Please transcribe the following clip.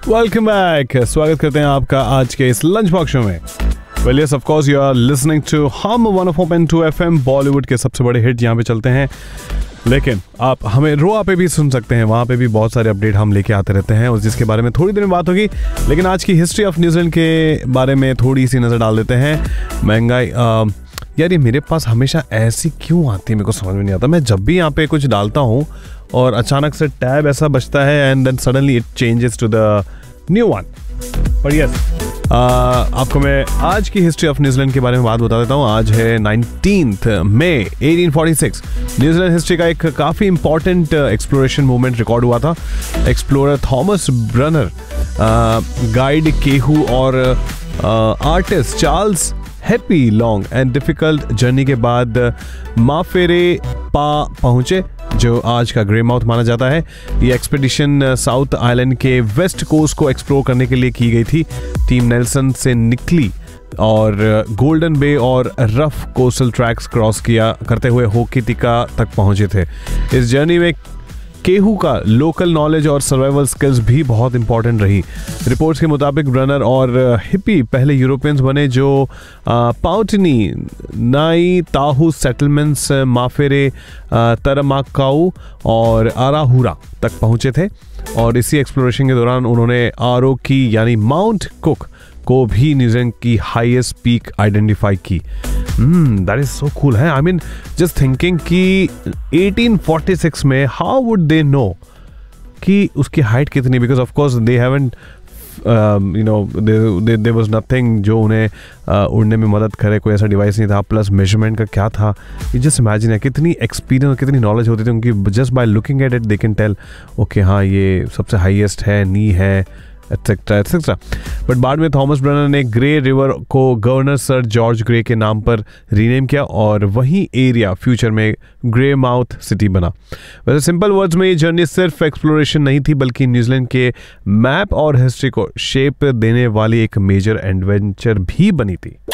Welcome back. स्वागत करते हैं आपका आज के इस लंच बॉक्स शो में। Well yes, of course you are listening to हम 104.2 FM बॉलीवुड के सबसे बड़े हिट यहाँ पे चलते हैं। लेकिन आप हमें रोआ पे भी सुन सकते हैं, वहाँ पे भी बहुत सारे अपडेट हम लेके आते रहते हैं और जिसके बारे में थोड़ी देर में बात होगी। लेकिन आज की हिस्ट्री ऑफ न्यूजीलैंड के बारे में थोड़ी सी नज़र डाल देते हैं। महंगाई, यार ये मेरे पास हमेशा ऐसी क्यों आती है, मेरे को समझ में नहीं आता। मैं जब भी यहाँ पे कुछ डालता हूँ और अचानक से टैब ऐसा बजता है and then suddenly it changes to the new one. पर यस, आपको मैं आज की हिस्ट्री ऑफ न्यूजीलैंड के बारे में बात बता देता हूँ। आज है 19 मई 1846। न्यूजीलैंड हिस्ट्री का एक काफ़ी इंपॉर्टेंट एक्सप्लोरेशन मूवमेंट रिकॉर्ड हुआ था। एक्सप्लोरर थॉमस ब्रनर, गाइड केहू और artist Charles happy long and difficult journey के बाद माफेरे पहुंचे, जो आज का ग्रे माउथ माना जाता है। ये एक्सपेडिशन साउथ आइलैंड के वेस्ट कोस्ट को एक्सप्लोर करने के लिए की गई थी। टीम नेल्सन से निकली और गोल्डन बे और रफ कोस्टल ट्रैक्स क्रॉस किया करते हुए होकितिका तक पहुंचे थे। इस जर्नी में केहू का लोकल नॉलेज और सर्वाइवल स्किल्स भी बहुत इंपॉर्टेंट रही। रिपोर्ट्स के मुताबिक ब्रनर और हिप्पी पहले यूरोपियंस बने जो पाउटनी, नाई ताहू सेटलमेंट्स, माफेरे, तरमाकाऊ और आराहुरा तक पहुंचे थे। और इसी एक्सप्लोरेशन के दौरान उन्होंने आरोकी यानी माउंट कुक को भी न्यूजीलैंड की हाईएस्ट पीक आइडेंटिफाई की। दैट इज सो कूल है। आई मीन जस्ट थिंकिंग कि 1846 में हाउ वुड दे नो कि उसकी हाइट कितनी, because of course they haven't there was nothing जो उन्हें उड़ने में मदद करे, कोई ऐसा डिवाइस नहीं था। प्लस मेजरमेंट का क्या था, ये जस्ट इमेजिन है कितनी एक्सपीरियंस, कितनी नॉलेज होती थी उनकी। Just by looking at it they can tell okay हाँ ये सबसे हाईएस्ट है, नी है, एटसेट्रा एटसेट्रा। बट बाद में थॉमस ब्रनर ने ग्रे रिवर को गवर्नर सर जॉर्ज ग्रे के नाम पर रीनेम किया और वही एरिया फ्यूचर में ग्रे माउथ सिटी बना। वैसे सिंपल वर्ड्स में ये जर्नी सिर्फ एक्सप्लोरेशन नहीं थी, बल्कि न्यूजीलैंड के मैप और हिस्ट्री को शेप देने वाली एक मेजर एडवेंचर भी बनी थी।